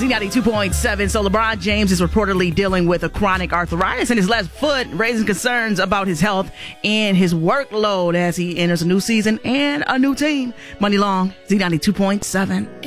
Z92.7. So LeBron James is reportedly dealing with a chronic arthritis in his left foot, raising concerns about his health and his workload as he enters a new season and a new team. Money Long, Z92.7.